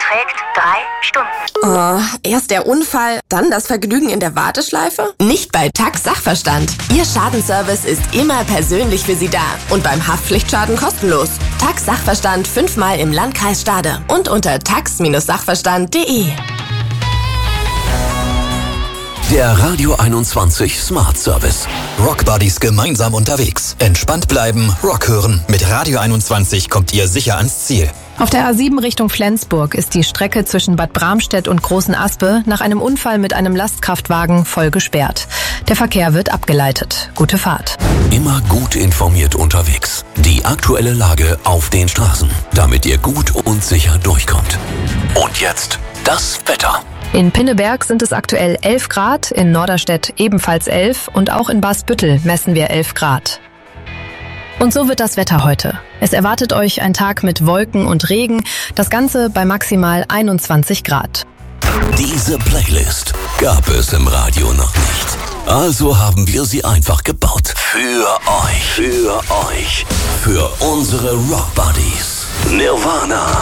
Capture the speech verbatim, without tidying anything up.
beträgt drei Stunden. Oh, erst der Unfall, dann das Vergnügen in der Warteschleife? Nicht bei Tax Sachverstand. Ihr Schadenservice ist immer persönlich für Sie da und beim Haftpflichtschaden kostenlos. Tax Sachverstand fünfmal im Landkreis Stade und unter tax Sachverstand punkt de. Der Radio einundzwanzig Smart Service. Rockbuddies gemeinsam unterwegs. Entspannt bleiben, Rock hören. Mit Radio einundzwanzig kommt ihr sicher ans Ziel. Auf der A sieben Richtung Flensburg ist die Strecke zwischen Bad Bramstedt und Großen Aspe nach einem Unfall mit einem Lastkraftwagen voll gesperrt. Der Verkehr wird abgeleitet. Gute Fahrt. Immer gut informiert unterwegs. Die aktuelle Lage auf den Straßen, damit ihr gut und sicher durchkommt. Und jetzt das Wetter. In Pinneberg sind es aktuell elf Grad, in Norderstedt ebenfalls elf und auch in Basbüttel messen wir elf Grad. Und so wird das Wetter heute. Es erwartet euch ein Tag mit Wolken und Regen, das Ganze bei maximal einundzwanzig Grad. Diese Playlist gab es im Radio noch nicht. Also haben wir sie einfach gebaut. Für euch. Für euch. Für unsere Rockbuddies. Nirvana.